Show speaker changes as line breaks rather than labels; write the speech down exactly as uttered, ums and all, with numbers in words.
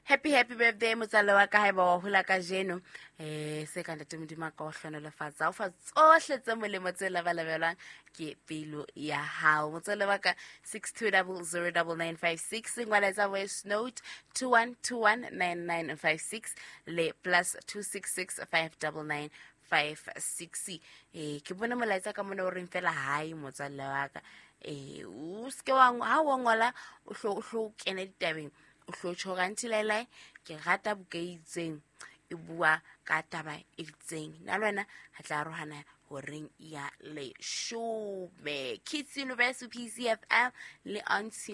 Happy happy birthday motswalle wa ka haeba wa hola ka jeno eh se ka ntate modimo ka o hlonolofatsa o fa tsohle tse molemo tse labalabelwang ke pelo ya hao motswalle wa ka six two zero zero nine nine five six ngwaletsa voice note two one two one nine nine five six le plus two six six five nine nine five six eh ke bona molaetsa ka mona o reng fela hai motswalle wa ka eh o ske wa ha wa ngola o hlo hlo kena ditabeng o hlotsho ga ntshilelae ke rata bukeitseng e bua ka taba e itseng nna lwana ha tla rohana ho reng ya le shome Kids University P C F L le on